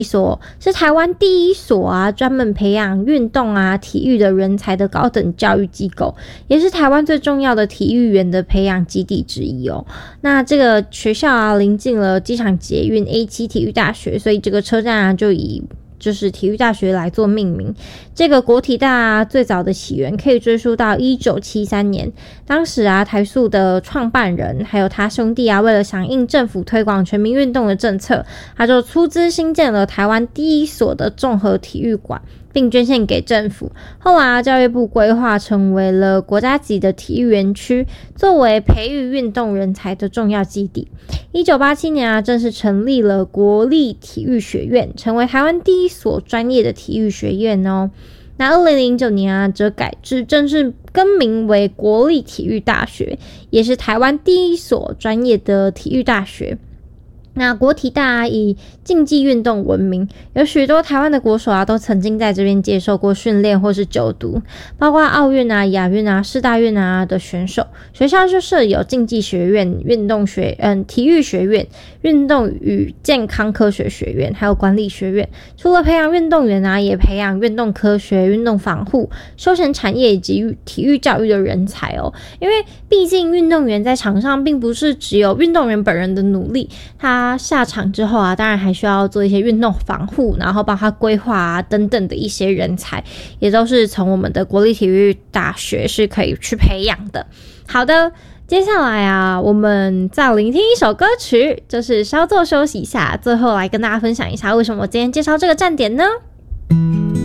所是台湾第一所啊专门培养运动啊体育的人才的高等教育机构，也是台湾最重要的体育员的培养基地之一哦。那这个学校啊临近了机场捷运 A7 体育大学，所以这个车站啊就以就是体育大学来做命名。这个国体大最早的起源可以追溯到1973年，当时啊台塑的创办人还有他兄弟啊，为了响应政府推广全民运动的政策，他就出资兴建了台湾第一所的综合体育馆，并捐献给政府。后来啊，教育部规划成为了国家级的体育园区，作为培育运动人才的重要基地。1987年啊，正式成立了国立体育学院，成为台湾第一所专业的体育学院哦。那2009年啊，则改制正式更名为国立体育大学，也是台湾第一所专业的体育大学。那国体大以竞技运动闻名，有许多台湾的国手啊都曾经在这边接受过训练或是就读，包括奥运啊、亚运啊、世大运啊的选手。学校就设有竞技学院、体育学院、运动与健康科学学院，还有管理学院。除了培养运动员啊，也培养运动科学、运动防护、休闲产业以及体育教育的人才哦。因为毕竟运动员在场上并不是只有运动员本人的努力，他下场之后啊，当然还需要做一些运动防护，然后帮他规划啊等等的一些人才，也都是从我们的国立体育大学是可以去培养的。好的，接下来啊，我们再聆听一首歌曲，就是稍作休息一下，最后来跟大家分享一下为什么我今天介绍这个站点呢？